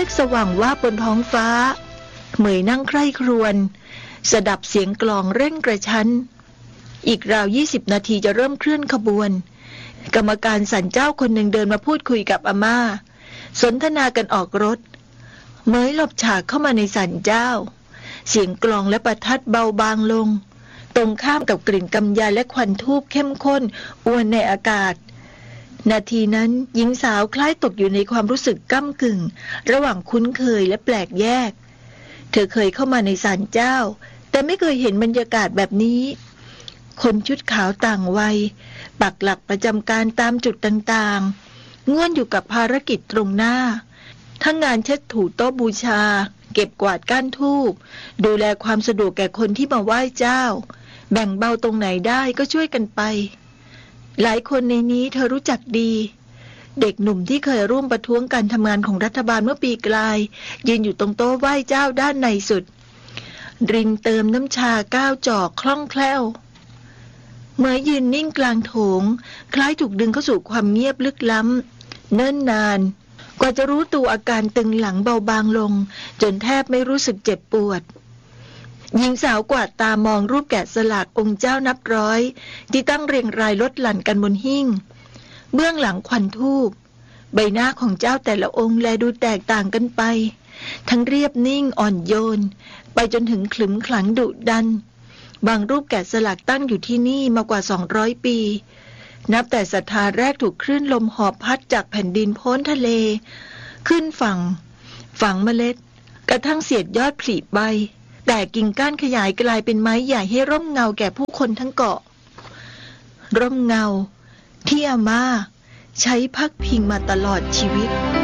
ฆสว่างว่าบนท้องฟ้าเหมยนั่งใคร่ครวญสดับเสียงกลองเร่งกระชั้นอีกราว20 นาทีจะเริ่มเคลื่อนขบวนกรรมการศาลเจ้าคนหนึ่งเดินมาพูดคุยกับอาม่าสนทนากันออกรถเหมยหลบฉากเข้ามาในศาลเจ้าเสียงกลองและประทัดเบาบางลงตรงข้ามกับกลิ่นกำยานและควันธูปเข้มข้นอวนในอากาศนาทีนั้นหญิงสาวคล้ายตกอยู่ในความรู้สึกก้ำกึ่งระหว่างคุ้นเคยและแปลกแยกเธอเคยเข้ามาในศาลเจ้าแต่ไม่เคยเห็นบรรยากาศแบบนี้คนชุดขาวต่างวัยปักหลักประจำการตามจุดต่างๆง่วนอยู่กับภารกิจตรงหน้าทั้งงานเช็ดถูโต๊ะบูชาเก็บกวาดก้านธูปดูแลความสะดวกแก่คนที่มาไหว้เจ้าแบ่งเบาตรงไหนได้ก็ช่วยกันไปหลายคนในนี้เธอรู้จักดีเด็กหนุ่มที่เคยร่วมประท้วงการทำงานของรัฐบาลเมื่อปีกลายยืนอยู่ตรงโต๊ะไหว้เจ้าด้านในสุดรินเติมน้ำชา9 จอกคล่องแคล่วเมื่อยืนนิ่งกลางโถงคล้ายถูกดึงเข้าสู่ความเงียบลึกล้ำเนิ่นนานกว่าจะรู้ตัวอาการตึงหลังเบาบางลงจนแทบไม่รู้สึกเจ็บปวดหญิงสาวกวาดตามองรูปแกะสลักองค์เจ้านับร้อยที่ตั้งเรียงรายลดหลั่นกันบนหิ้งเบื้องหลังควันธูปใบหน้าของเจ้าแต่ละองค์แลดูแตกต่างกันไปทั้งเรียบนิ่งอ่อนโยนไปจนถึงขรึมขลังดุดันบางรูปแกะสลักตั้งอยู่ที่นี่มากว่า200 ปีนับแต่ศรัทธาแรกถูกคลื่นลมหอบพัดจากแผ่นดินพ้นทะเลขึ้นฝั่งฝังเมล็ดกระทั่งเสียดยอดผลิใบแต่กิ่งก้านขยายกลายเป็นไม้ใหญ่ให้ร่มเงาแก่ผู้คนทั้งเกาะร่มเงาที่อาม่าใช้พักพิงมาตลอดชีวิต